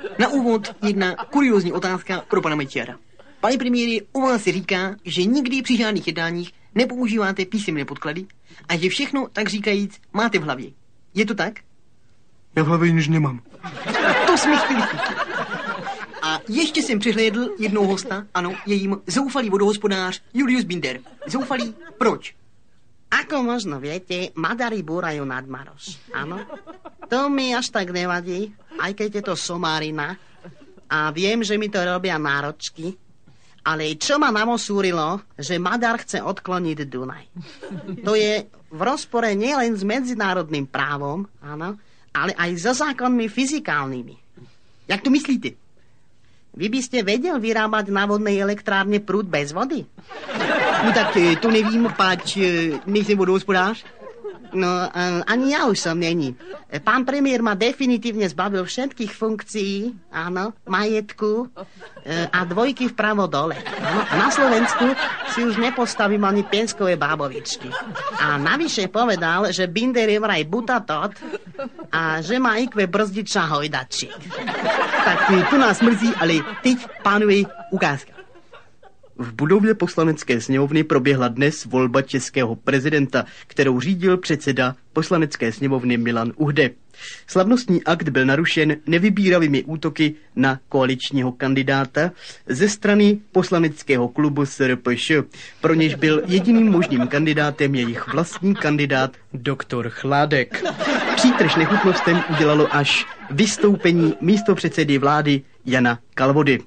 Na úvod jedna kuriózní otázka pro pana Mečiara. Pane premiére, u vás se říká, že nikdy při žádných jednáních nepoužíváte písemné podklady a že všechno, tak říkajíc, máte v hlavě. Je to tak? Já v hlavě nič nemám. To jsme chtěli slyšet. A ještě jsem přihlédl jednou hosta, ano, je jim zoufalý vodohospodář Julius Binder. Zoufalý proč? Ako možno viete, Maďari búrajú nadmaros, áno? To mi až tak nevadí, aj keď je to somárina. A viem, že mi to robia náročky. Ale čo ma namosúrilo, že Maďar chce odkloniť Dunaj. To je v rozpore nielen s medzinárodným právom, áno, ale aj so zákonmi fyzikálnymi. Jak to myslíte? Vy by ste vedel vyrábať na vodnej elektrárne prúd bez vody? No tak to nevím, pač nejsem vodohospodář. No, ani ja už som není. Pán premiér ma definitívne zbavil všetkých funkcií, áno, majetku a dvojky vpravo dole. Áno, a na Slovensku si už nepostavím ani pienskové bábovičky. A navyše povedal, že Binder je vraj butatot a že má IQ brzdiča hojdačík. Tak to nás mrzí, ale teď, pánové, ukázka. V budově Poslanecké sněmovny proběhla dnes volba českého prezidenta, kterou řídil předseda Poslanecké sněmovny Milan Uhde. Slavnostní akt byl narušen nevybíravými útoky na koaličního kandidáta ze strany poslaneckého klubu SRPŠ. Pro něž byl jediným možným kandidátem jejich vlastní kandidát doktor Chládek. Přítrž nechutnostem udělalo až vystoupení místopředsedy vlády Jana Kalvody.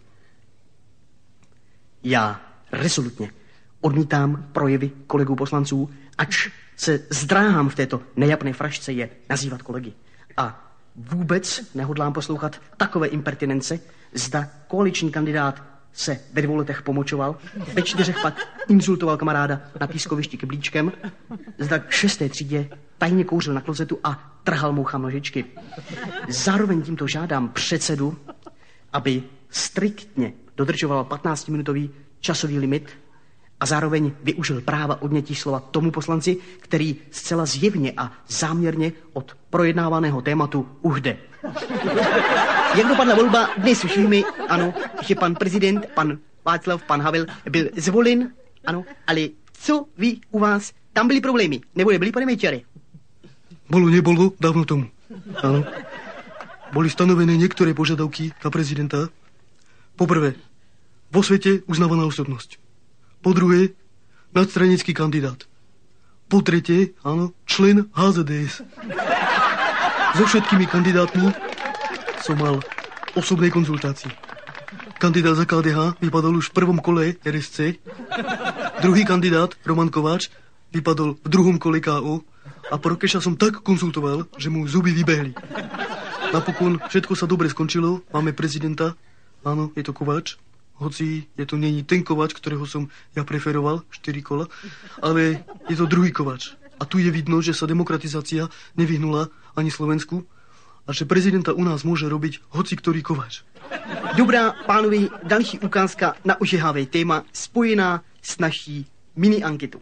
Já rezolutně odmítám projevy kolegů poslanců, ač se zdráhám v této nejapné frašce je nazývat kolegy. A vůbec nehodlám poslouchat takové impertinence, zda koaliční kandidát se ve 2 letech pomočoval, ve 4 pak insultoval kamaráda na pískovišti keblíčkem, zda v 6. třídě tajně kouřil na klozetu a trhal mouchám nožičky. Zároveň tímto žádám předsedu, aby striktně dodržoval 15-minutový časový limit a zároveň využil práva odnětí slova tomu poslanci, který zcela zjevně a záměrně od projednávaného tématu uhde. Jak dopadla volba, dnes už víme, ano, že pan prezident, pan Václav, pan Havel byl zvolen, ano, ale co vy u vás, tam byly problémy, nebo nebyly, pane Mečiare? Nebolo, dávno tomu. Áno. Boli stanovené niektoré požiadavky na prezidenta. Poprvé, vo svete uznávaná osobnosť. Po druhé, nadstranický kandidát. Po tretie, áno, člen HZDS. So všetkými kandidátmi som mal osobné konzultácie. Kandidát za KDH vypadol už v prvom kole RSC. Druhý kandidát, Roman Kováč, vypadol v druhom kole KO. A Prokeša som tak konzultoval, že mu zuby vybehli. Napokon všetko sa dobre skončilo. Máme prezidenta. Áno, je to Kováč. Hoci je to není ten Kováč, ktorého som ja preferoval, 4 kola, ale je to druhý Kováč. A tu je vidno, že sa demokratizácia nevyhnula ani Slovensku a že prezidenta u nás môže robiť hoci ktorý Kováč. Dobrá, pánovi, další ukázka na ožehavé téma spojená s naší mini-anketou.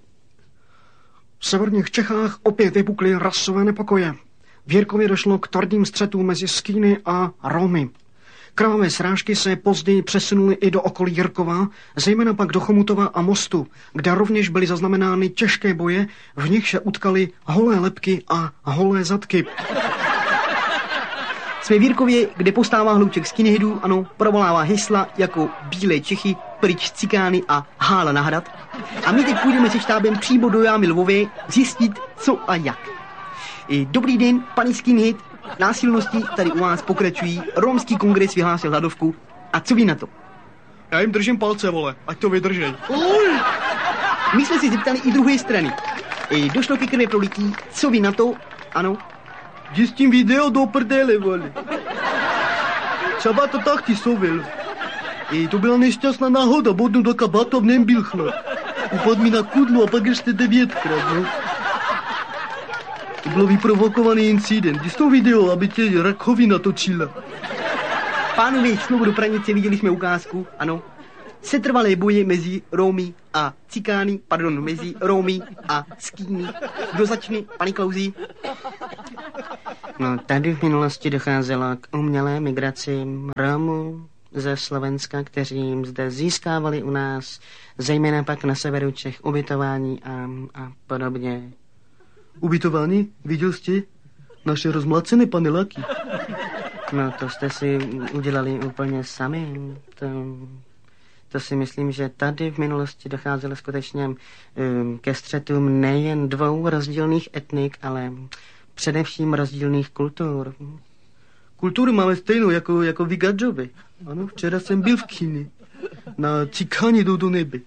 V severních Čechách opět vypukly rasové nepokoje. V Jirkově došlo k tvrdým střetům mezi Skýny a Romy. Krvavé srážky se později přesunuly i do okolí Jirkova, zejména pak do Chomutova a Mostu, kde rovněž byly zaznamenány těžké boje, v nich se utkaly holé lebky a holé zadky. Jsme v Jirkově, kde postává hlouček skinheadů, ano, provolává hesla jako Bílé Čechy, pryč cikány a hála na hrad. A my teď půjdeme se štábem přímo do jámy Lvové zjistit, co a jak. Dobrý den, paní skinhead. Násilnosti tady u vás pokračují. Romský kongres vyhlásil hladovku. A co vy na to? Já jim držím palce, vole, ať to vydržej. My jsme si zeptali i druhé strany. Došlo ke krve prolití. Co vy na to? Ano. Jdi s tím video do prdele, vole. Třeba to tak ti souvil. To byla nešťastná náhoda, bodnu do kabátu a v něm byl chlap. Upad mi na kudlu a pak ještě 9krát, no. To byl vyprovokovaný incident. Jdi s tou video, aby tě rakovina točila. Pánové, znovu do Pranice, viděli jsme ukázku, ano. Setrvalé boje mezi Romy a cikány, mezi Romy a Skýny. Kdo začne, paní Klauzi? No, tady v minulosti docházelo k umělé migraci Romů ze Slovenska, kteří zde získávali u nás, zejména pak na severu Čech, ubytování a podobně. Ubytování? Viděl jste? Naše rozmlacené paneláky. No, to jste si udělali úplně sami. To si myslím, že tady v minulosti docházelo skutečně ke střetům nejen dvou rozdílných etnik, ale především rozdílných kultur. Kulturu máme stejnou jako vy Gadžovi. Ano, včera jsem byl v kyni. Na Cikáni jdou do nebe.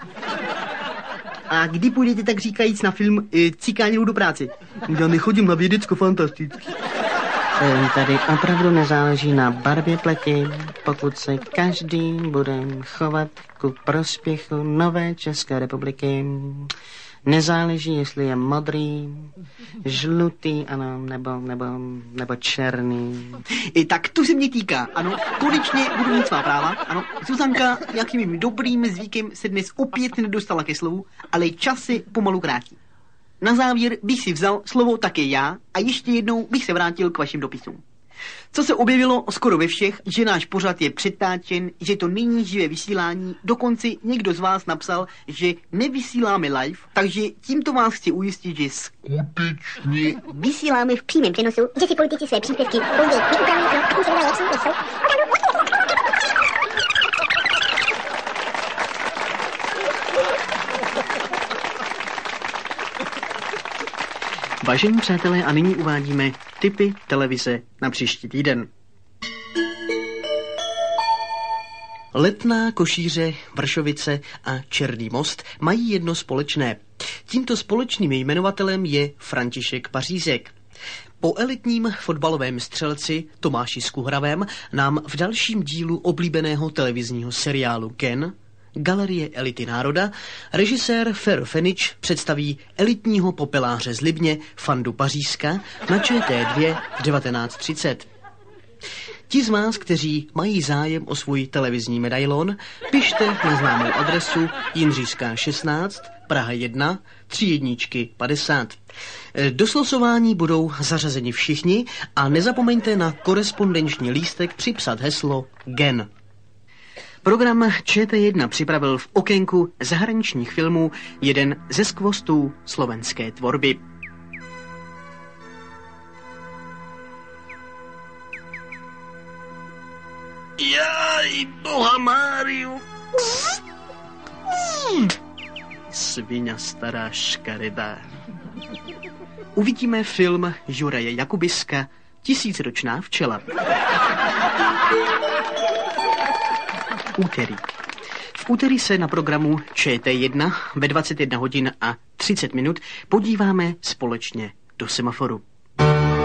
A kdy půjdete, tak říkajíc, na film Cikáni jdou do práce? Já nechodím na vědecko-fantastický. Tady opravdu nezáleží na barvě pleti, pokud se každý bude chovat ku prospěchu nové České republiky. Nezáleží, jestli je modrý, žlutý, ano, nebo černý. Tak to se mě týká, ano, konečně budu mít svá práva, ano. Zuzanka nějakým dobrým zvykem se dnes opět nedostala ke slovu, ale čas se pomalu krátí. Na závěr bych si vzal slovo také já a ještě jednou bych se vrátil k vašim dopisům. Co se objevilo skoro ve všech, že náš pořad je přetáčen, že to není živé vysílání, dokonce někdo z vás napsal, že nevysíláme live, takže tímto vás chci ujistit, že skutečně vysíláme v přímém přenosu, že si politici své příspěvky později vyupraví pro atmosféru, jak jsou. Vážení přátelé, a nyní uvádíme tipy televize na příští týden. Letná, Košíře, Vršovice a Černý Most mají jedno společné. Tímto společným jmenovatelem je František Pařízek. Po elitním fotbalovém střelci Tomáši Skuhravém nám v dalším dílu oblíbeného televizního seriálu Gen, Galerie elity národa, režisér Fero Fenič představí elitního popeláře z Libně Fandu Pařízka na ČT2 v 19:30. Ti z vás, kteří mají zájem o svůj televizní medailon, pište na známou adresu Jindřišská 16, Praha 1, 3 1 50. Do slosování budou zařazeni všichni a nezapomeňte na korespondenční lístek připsat heslo Gen. Program ČT1 připravil v okénku zahraničních filmů jeden ze skvostů slovenské tvorby. Jaj, boha Máriu. Sviňa stará škaredá. Uvidíme film Juraje Jakubiska Tisícročná včela. Úterý. V úterý se na programu ČT1 ve 21 hodin a 30 minut podíváme společně do semaforu.